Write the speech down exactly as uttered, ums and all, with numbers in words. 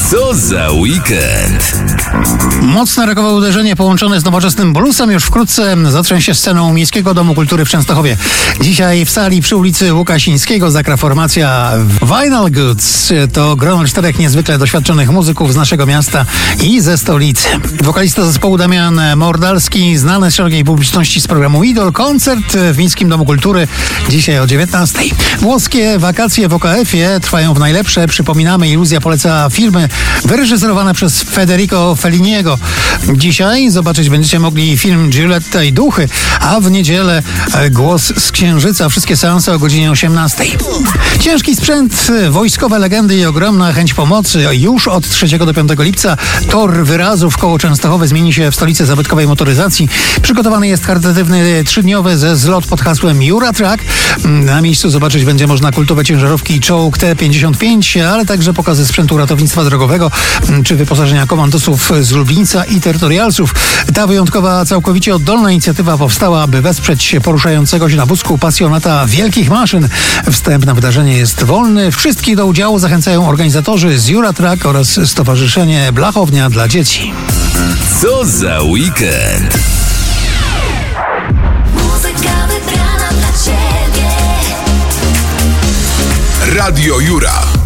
Co za weekend? Mocne rockowe uderzenie połączone z nowoczesnym bluesem już wkrótce zatrzęsie sceną Miejskiego Domu Kultury w Częstochowie. Dzisiaj w sali przy ulicy Łukasińskiego zagra formacja Vinyl Goods. To grono czterech niezwykle doświadczonych muzyków z naszego miasta i ze stolicy. Wokalista zespołu Damian Mordalski, znany z szerokiej publiczności z programu Idol. Koncert w Miejskim Domu Kultury dzisiaj o dziewiętnastej. Włoskie wakacje w O K F-ie trwają w najlepsze. Przypominamy, Iluzja poleca filmy wyreżyserowane przez Federico Felliniego. Dzisiaj zobaczyć będziecie mogli film Giulietta i Duchy, a w niedzielę Głos z Księżyca. Wszystkie seanse o godzinie osiemnastej. Ciężki sprzęt, wojskowe legendy i ogromna chęć pomocy. Już od trzeciego do piątego lipca tor wyrazów koło Częstochowy zmieni się w stolicy zabytkowej motoryzacji. Przygotowany jest charytatywny trzydniowy ze zlot pod hasłem Juratrack. Na miejscu zobaczyć będzie można kultowe ciężarówki czołg T pięćdziesiąt pięć, ale także pokazy sprzętu ratownictwa drogowego czy wyposażenia komandosów z Lublińca i terytorialsów. Ta wyjątkowa, całkowicie oddolna inicjatywa powstała, aby wesprzeć poruszającego się na wózku pasjonata wielkich maszyn. Wstęp na wydarzenie jest wolny. Wszystkich do udziału zachęcają organizatorzy z Juratrack oraz Stowarzyszenie Blachownia dla Dzieci. Co za weekend? Muzyka wybrana dla Ciebie. Radio Jura.